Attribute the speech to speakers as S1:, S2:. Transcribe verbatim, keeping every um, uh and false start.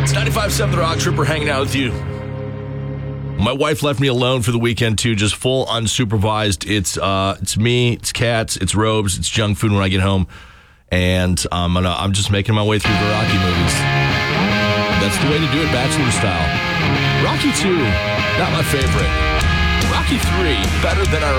S1: ninety-five point seven The Rock, Trooper, hanging out with you. My wife left me alone for the weekend, too, just full unsupervised. It's uh, it's me, it's cats, it's robes, it's junk food when I get home. And um, I'm, gonna, I'm just making my way through the Rocky movies. That's the way to do it, bachelor style. Rocky two, not my favorite. Rocky three, better than I remember.